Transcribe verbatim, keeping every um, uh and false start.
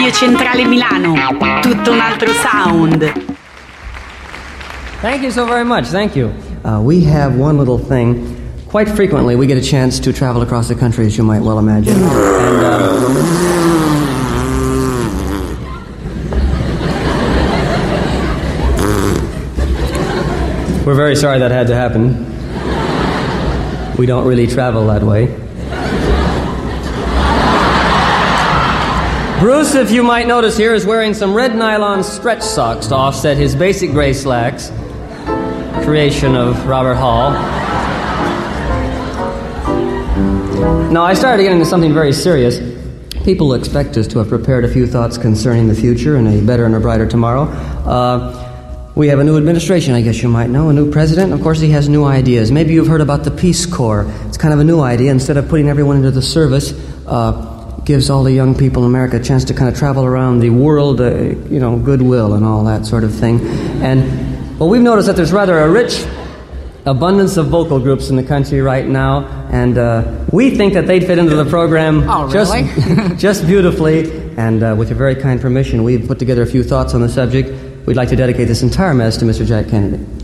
Radio Centrale Milano. Tutto un altro sound. Thank you so very much. Thank you. Uh, we have one little thing. Quite frequently, we get a chance to travel across the country, as you might well imagine. And, uh, we're very sorry that had to happen. We don't really travel that way. Bruce, if you might notice here, is wearing some red nylon stretch socks to offset his basic gray slacks. Creation of Robert Hall. Now, I started to get into something very serious. People expect us to have prepared a few thoughts concerning the future and a better and a brighter tomorrow. Uh, we have a new administration, I guess you might know, a new president. Of course, he has new ideas. Maybe you've heard about the Peace Corps. It's kind of a new idea. Instead of putting everyone into the service, uh, gives all the young people in America a chance to kind of travel around the world, uh, you know, goodwill and all that sort of thing. And, well, we've noticed that there's rather a rich abundance of vocal groups in the country right now, and uh, we think that they'd fit into the program oh, really? just, just beautifully. And uh, with your very kind permission, we've put together a few thoughts on the subject. We'd like to dedicate this entire mess to Mister Jack Kennedy.